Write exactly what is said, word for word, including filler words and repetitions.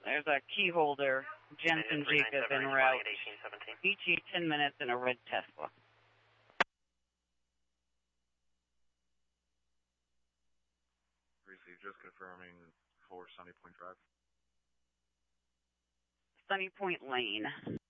There's a key holder, Jensen Jacob en route. E T ten minutes in a red Tesla. Receive, just confirming for Sunny Point Drive. Sunny Point Lane.